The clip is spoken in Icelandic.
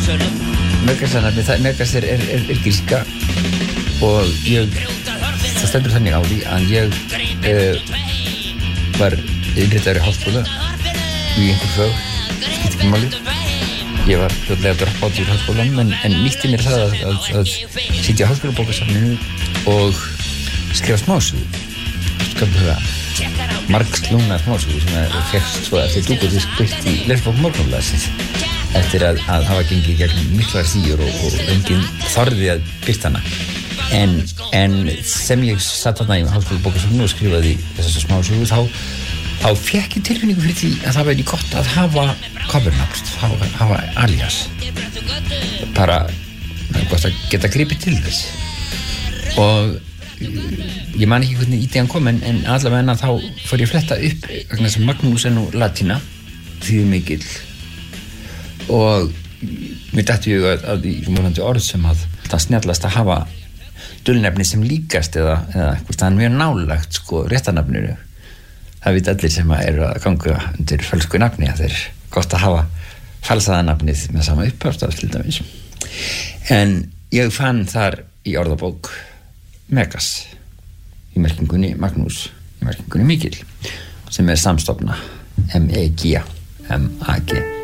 Megas er gríska og það stendur þannig á því að ég var innritaður í háskóla í einhver fög, skipti ekki máli. Ég var fljótlega að droppa át í háskólanum en nýtti mér það að sitja á háskólabókasafninu og skrifa smásögu. Skaplega margslungna smásögu sem fékkst svo eftir dúkodisk birt í lesbók Morgunblaðsins eftir að hafa gengið gegnum miklar síur og enginn þorði að birta hana. En sem ég satt þarna í háskólabókasafninu og skrifaði þessa smásögu þá fékk ég tilfinningu fyrir því að það væri gott að hafa cover-nafn, hafa alias. Bara gott að geta gripið til þess. Og ég man ekki hvernig ídegan kom en allavega þá fór ég að fletta upp vegna þess að Magnús er nú latína, þýðir mikill. Og mér datt ég að í morandi orð sem að það snjallast að hafa dulnefni sem líkast eða eitthvað það er mjög nálagt réttarnafninu. Það veit allir sem eru að ganga undir fölsku nafni að þeir er gott að hafa falsaða nafnið með sama upphafstaf til dæmis. En ég fann þar í orðabók Megas í merkingunni Magnús, í merkingunni mikill sem er samstofna M-E-G, M-A-G.